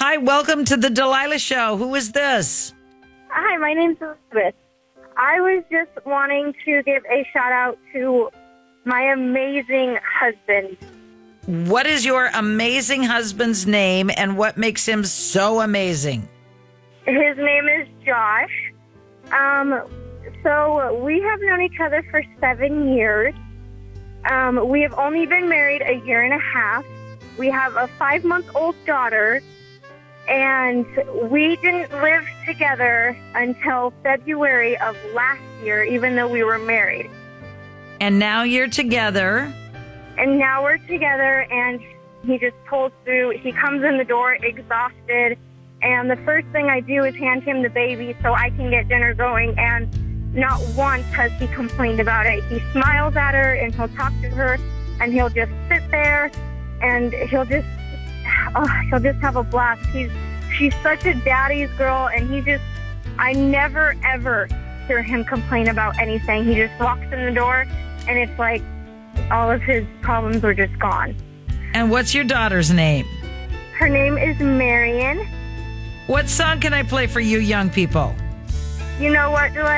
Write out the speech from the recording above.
Hi, welcome to the Delilah Show. Who is this? Hi, my name's Elizabeth. I was just wanting to give a shout out to my amazing husband. What is your amazing husband's name and what makes him so amazing? His name is Josh. So we have known each other for 7 years. We have only been married a year and a half. We have a 5-month-old daughter, and we didn't live together until February of last year, even though we were married. And now you're together. And now we're together, and he just pulls through. He comes in the door exhausted, and the first thing I do is hand him the baby so I can get dinner going, and not once has he complained about it. He smiles at her, and he'll talk to her, and he'll just sit there, and he'll just have a blast. She's such a daddy's girl, and I never, ever hear him complain about anything. He just walks in the door, and it's like all of his problems are just gone. And what's your daughter's name? Her name is Marion. What song can I play for you young people? You know what, Delilah?